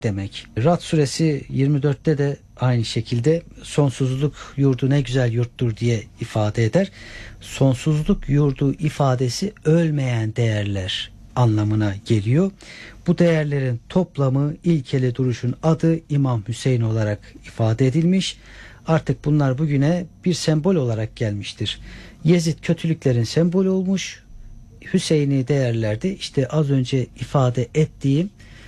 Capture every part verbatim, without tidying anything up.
demek. Ra'd suresi yirmi dörtte de aynı şekilde sonsuzluk yurdu ne güzel yurttur diye ifade eder. Sonsuzluk yurdu ifadesi ölmeyen değerler anlamına geliyor. Bu değerlerin toplamı ilkeli duruşun adı İmam Hüseyin olarak ifade edilmiş. Artık bunlar bugüne bir sembol olarak gelmiştir. Yezid kötülüklerin sembolü olmuş. Hüseyin'i değerlerde işte az önce ifade ettiğim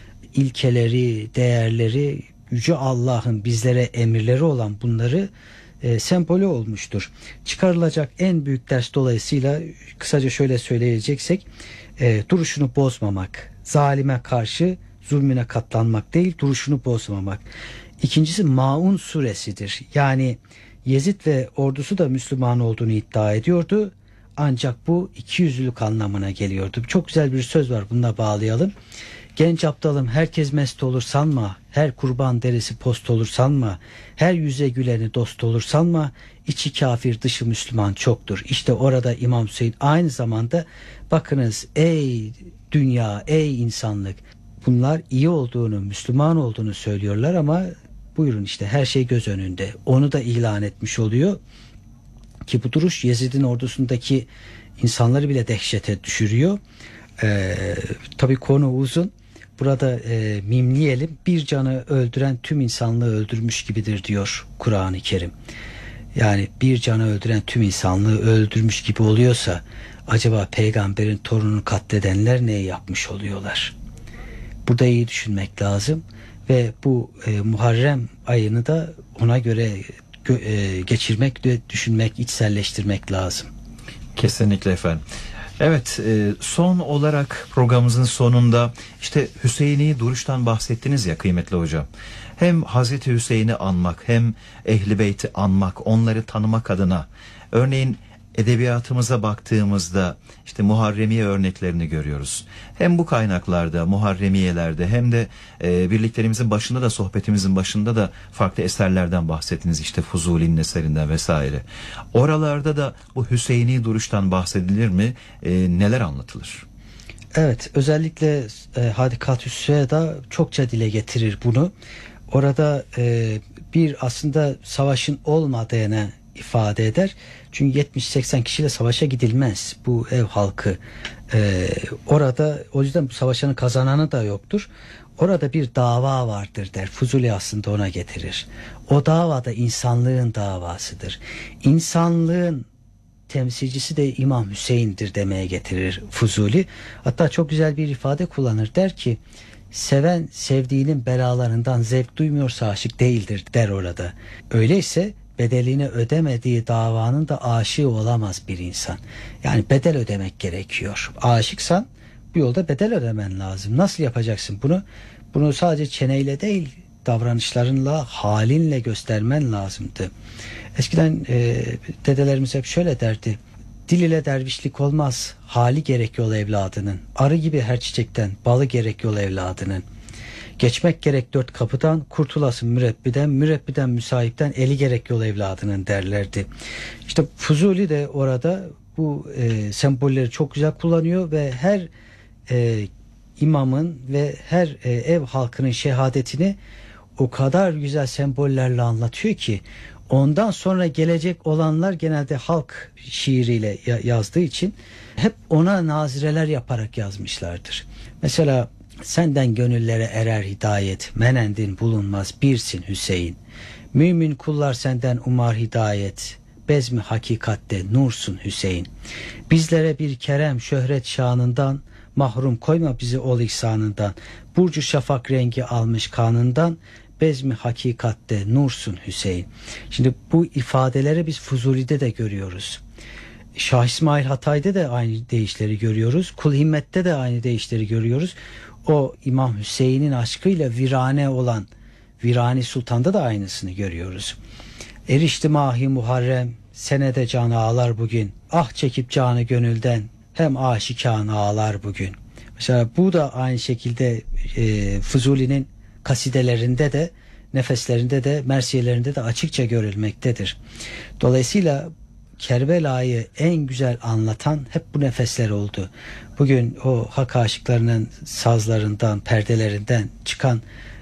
ilkeleri, değerleri, Yüce Allah'ın bizlere emirleri olan bunları e, sembolü olmuştur. Çıkarılacak en büyük ders dolayısıyla kısaca şöyle söyleyeceksek e, duruşunu bozmamak, zalime karşı zulmüne katlanmak değil, duruşunu bozmamak. İkincisi Maun suresidir. Yani Yezid ve ordusu da Müslüman olduğunu iddia ediyordu. Ancak bu ikiyüzlülük anlamına geliyordu. Çok güzel bir söz var, bununla bağlayalım. Genç aptalım herkes mest olur sanma, her kurban derisi post olur sanma, her yüze güleni dost olur sanma, içi kafir dışı Müslüman çoktur. İşte orada İmam Hüseyin aynı zamanda bakınız ey dünya, ey insanlık, bunlar iyi olduğunu, Müslüman olduğunu söylüyorlar ama buyurun işte her şey göz önünde. Onu da ilan etmiş oluyor ki bu duruş Yezid'in ordusundaki insanları bile dehşete düşürüyor. Ee, tabii konu uzun. Burada e, mimleyelim. Bir canı öldüren tüm insanlığı öldürmüş gibidir diyor Kur'an-ı Kerim. Yani bir canı öldüren tüm insanlığı öldürmüş gibi oluyorsa acaba peygamberin torununu katledenler ne yapmış oluyorlar? Burada iyi düşünmek lazım ve bu e, Muharrem ayını da ona göre gö- e, geçirmek ve düşünmek, içselleştirmek lazım. Kesinlikle efendim. Evet, son olarak programımızın sonunda işte Hüseyin'i duruştan bahsettiniz ya kıymetli hocam. Hem Hazreti Hüseyin'i anmak hem Ehl-i Beyt'i anmak, onları tanımak adına örneğin edebiyatımıza baktığımızda işte Muharremiye örneklerini görüyoruz. Hem bu kaynaklarda, Muharremiyelerde hem de e, birliklerimizin başında da sohbetimizin başında da farklı eserlerden bahsettiniz. İşte Fuzuli'nin eserinden vesaire. Oralarda da bu Hüseyini duruştan bahsedilir mi? E, neler anlatılır? Evet, özellikle e, Hadikat-ü Süeda çokça dile getirir bunu. Orada e, bir aslında savaşın olmadığını ifade eder. Çünkü yetmiş seksen kişiyle savaşa gidilmez. Bu ev halkı e, orada, o yüzden bu savaşın kazananı da yoktur. Orada bir dava vardır der. Fuzuli aslında ona getirir. O davada insanlığın davasıdır. İnsanlığın temsilcisi de İmam Hüseyin'dir demeye getirir Fuzuli. Hatta çok güzel bir ifade kullanır. Der ki seven sevdiğinin belalarından zevk duymuyorsa aşık değildir der orada. Öyleyse bedelini ödemediği davanın da aşığı olamaz bir insan. Yani bedel ödemek gerekiyor. Aşıksan bu yolda bedel ödemen lazım. Nasıl yapacaksın bunu? Bunu sadece çeneyle değil, davranışlarınla, halinle göstermen lazımdı. Eskiden e, dedelerimiz hep şöyle derdi. Dil ile dervişlik olmaz, hali gerek yol evladının. Arı gibi her çiçekten, balı gerek yol evladının. Geçmek gerek dört kapıdan, kurtulasın mürebbiden, mürebbiden müsahipten, eli gerek yol evladının derlerdi. İşte Fuzuli de orada bu e, sembolleri çok güzel kullanıyor ve her e, imamın ve her e, ev halkının şehadetini o kadar güzel sembollerle anlatıyor ki ondan sonra gelecek olanlar genelde halk şiiriyle yazdığı için hep ona nazireler yaparak yazmışlardır. Mesela senden gönüllere erer hidayet, menendin bulunmaz birsin Hüseyin. Mümin kullar senden umar hidayet, bezmi hakikatte nursun Hüseyin. Bizlere bir kerem şöhret şanından, mahrum koyma bizi ol ihsanından. Burcu şafak rengi almış kanından, bezmi hakikatte nursun Hüseyin. Şimdi bu ifadeleri biz Fuzuli'de de görüyoruz. Şah İsmail Hatay'da da aynı deyişleri görüyoruz. Kul Himmet'te de aynı deyişleri görüyoruz. O İmam Hüseyin'in aşkıyla virane olan Virani Sultan'da da aynısını görüyoruz. Erişti mahi Muharrem, senede canı ağlar bugün. Ah çekip canı gönülden, hem aşikan ağlar bugün. Mesela bu da aynı şekilde e, Fuzuli'nin kasidelerinde de, nefeslerinde de, mersiyelerinde de açıkça görülmektedir. Dolayısıyla Kerbela'yı en güzel anlatan hep bu nefesler oldu. Bugün o hak aşıklarının sazlarından, perdelerinden çıkan